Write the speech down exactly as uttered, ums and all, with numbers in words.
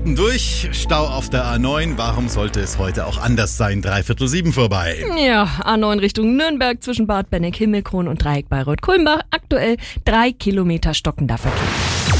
mittendurch, Stau auf der A neun. Warum sollte es heute auch anders sein? Dreiviertel sieben vorbei. Ja, A neun Richtung Nürnberg zwischen Bad Benneck, Himmelkron und Dreieck Bayreuth-Kulmbach. Aktuell drei Kilometer stockender Verkehr.